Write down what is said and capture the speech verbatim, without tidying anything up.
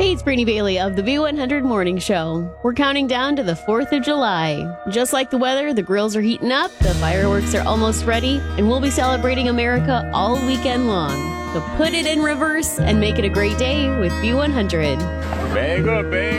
Hey, it's Brittany Bailey of the B one hundred Morning Show. We're counting down to the fourth of July. Just like the weather, the grills are heating up, the fireworks are almost ready, and we'll be celebrating America all weekend long. So put it in reverse and make it a great day with B one hundred. Mega, baby.